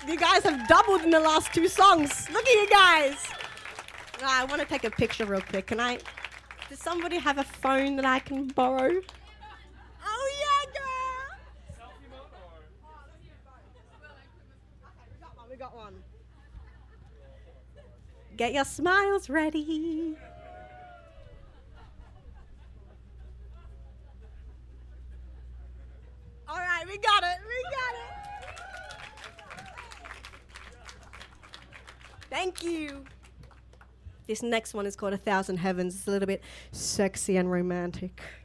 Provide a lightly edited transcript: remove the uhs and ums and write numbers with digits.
You guys have doubled in the last 2 songs. Look at you guys. I want to take a picture real quick. Can I? Does somebody have a phone that I can borrow? Oh, yeah, girl. Okay, we got one. Get your smiles ready. All right, we got it. Thank you. This next one is called 1,000 Heavens. It's a little bit sexy and romantic.